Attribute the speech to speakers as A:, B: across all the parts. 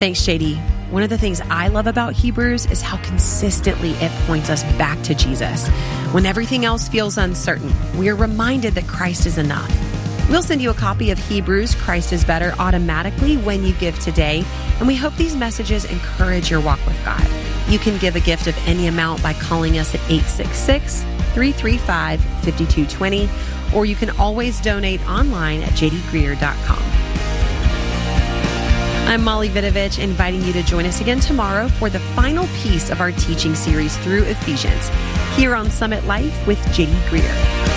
A: Thanks, JD. One of the things I love about Hebrews is how consistently it points us back to Jesus. When everything else feels uncertain, we are reminded that Christ is enough. We'll send you a copy of Hebrews, Christ is Better, automatically when you give today, and we hope these messages encourage your walk with God. You can give a gift of any amount by calling us at 866-335-5220, or you can always donate online at jdgreer.com. I'm Molly Vidovich, inviting you to join us again tomorrow for the final piece of our teaching series through Ephesians, here on Summit Life with J.D. Greer.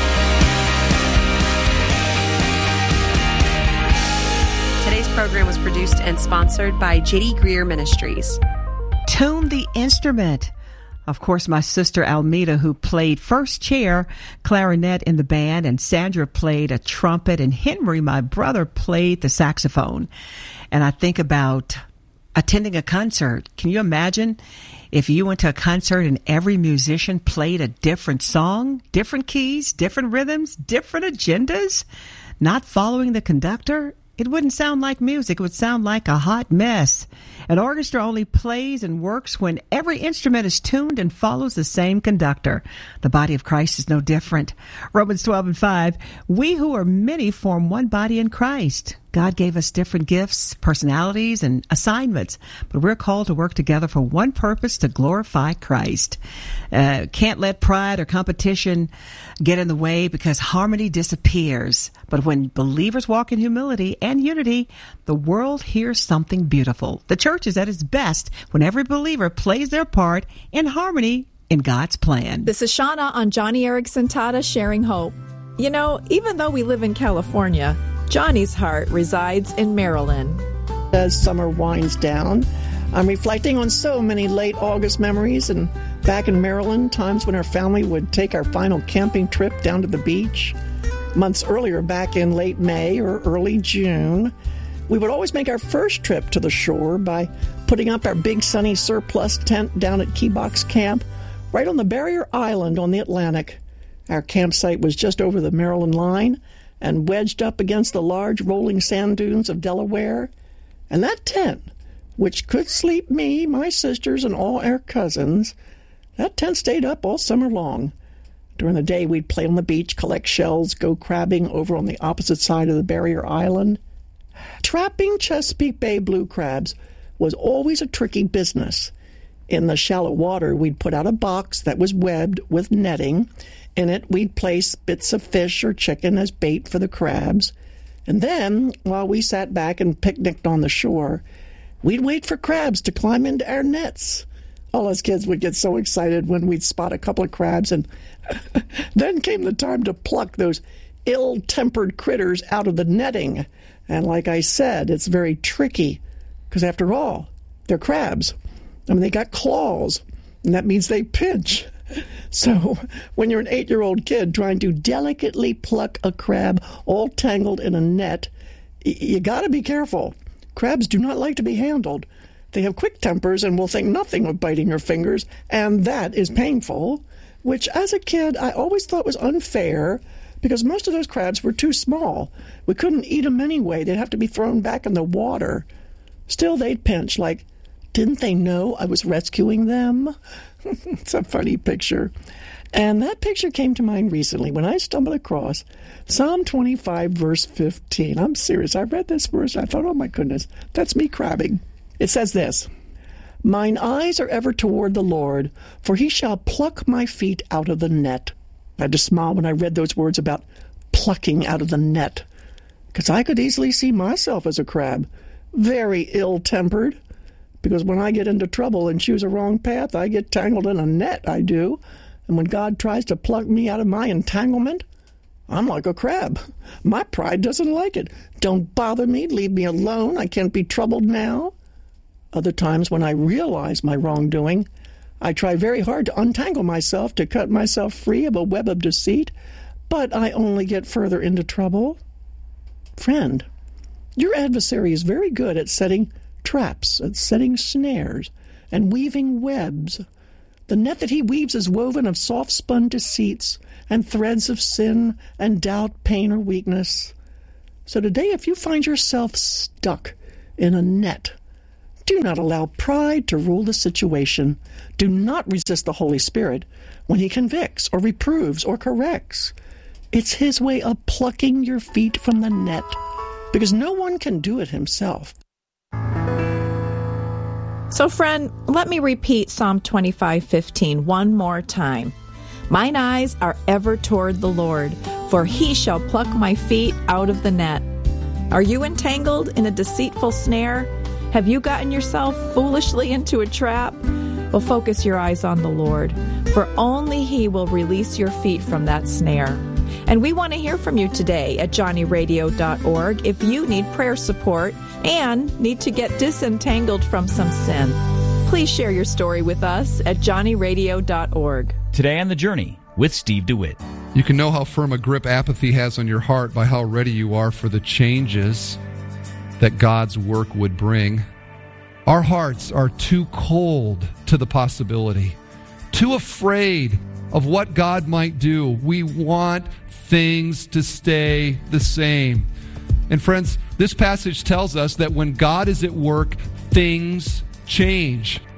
A: Today's program was produced and sponsored by J.D. Greer Ministries.
B: Tune the instrument. Of course, my sister Almeda, who played first chair clarinet in the band, and Sandra played a trumpet, and Henry, my brother, played the saxophone. And I think about attending a concert. Can you imagine if you went to a concert and every musician played a different song, different keys, different rhythms, different agendas, not following the conductor? It wouldn't sound like music. It would sound like a hot mess. An orchestra only plays and works when every instrument is tuned and follows the same conductor. The body of Christ is no different. Romans 12:5, we who are many form one body in Christ. God gave us different gifts, personalities, and assignments, but we're called to work together for one purpose, to glorify Christ. Can't let pride or competition get in the way, because harmony disappears. But when believers walk in humility and unity, the world hears something beautiful. The church is at its best when every believer plays their part in harmony in God's plan.
C: This is Shauna on Johnny Erickson Tata, sharing hope. You know, even though we live in California, Johnny's heart resides in Maryland.
D: As summer winds down, I'm reflecting on so many late August memories, and back in Maryland, times when our family would take our final camping trip down to the beach. Months earlier, back in late May or early June, we would always make our first trip to the shore by putting up our big sunny surplus tent down at Key Box Camp, right on the barrier island on the Atlantic. Our campsite was just over the Maryland line and wedged up against the large rolling sand dunes of Delaware. And that tent, which could sleep me, my sisters, and all our cousins, that tent stayed up all summer long. During the day, we'd play on the beach, collect shells, go crabbing over on the opposite side of the barrier island. Trapping Chesapeake Bay blue crabs was always a tricky business. In the shallow water, we'd put out a box that was webbed with netting. In it, we'd place bits of fish or chicken as bait for the crabs. And then, while we sat back and picnicked on the shore, we'd wait for crabs to climb into our nets. All us kids would get so excited when we'd spot a couple of crabs, and then came the time to pluck those ill-tempered critters out of the netting. And like I said, it's very tricky, because after all, they're crabs. I mean, they got claws, and that means they pinch. So when you're an 8-year-old kid trying to delicately pluck a crab all tangled in a net, you got to be careful. Crabs do not like to be handled. They have quick tempers and will think nothing of biting your fingers, and that is painful, which as a kid I always thought was unfair, because most of those crabs were too small. We couldn't eat them anyway. They'd have to be thrown back in the water. Still, they'd pinch, like, didn't they know I was rescuing them? It's a funny picture. And that picture came to mind recently when I stumbled across Psalm 25, verse 15. I'm serious. I read this verse and I thought, oh my goodness, that's me crabbing. It says this, mine eyes are ever toward the Lord, for he shall pluck my feet out of the net. I had to smile when I read those words about plucking out of the net, because I could easily see myself as a crab, very ill-tempered. Because when I get into trouble and choose a wrong path, I get tangled in a net, I do. And when God tries to pluck me out of my entanglement, I'm like a crab. My pride doesn't like it. Don't bother me, leave me alone, I can't be troubled now. Other times when I realize my wrongdoing, I try very hard to untangle myself, to cut myself free of a web of deceit, but I only get further into trouble. Friend, your adversary is very good at setting traps, at setting snares, and weaving webs. The net that he weaves is woven of soft-spun deceits and threads of sin and doubt, pain, or weakness. So today, if you find yourself stuck in a net, Do not allow pride to rule the situation. Do not resist the Holy Spirit when He convicts or reproves or corrects. It's His way of plucking your feet from the net, because no one can do it himself.
C: So, friend, let me repeat Psalm 25:15 one more time. Mine eyes are ever toward the Lord, for He shall pluck my feet out of the net. Are you entangled in a deceitful snare? Have you gotten yourself foolishly into a trap? Well, focus your eyes on the Lord, for only He will release your feet from that snare. And we want to hear from you today at johnnyradio.org if you need prayer support and need to get disentangled from some sin. Please share your story with us at johnnyradio.org.
E: Today on The Journey with Steve DeWitt.
F: You can know how firm a grip apathy has on your heart by how ready you are for the changes that God's work would bring. Our hearts are too cold to the possibility, too afraid of what God might do. We want things to stay the same. And friends, this passage tells us that when God is at work, things change.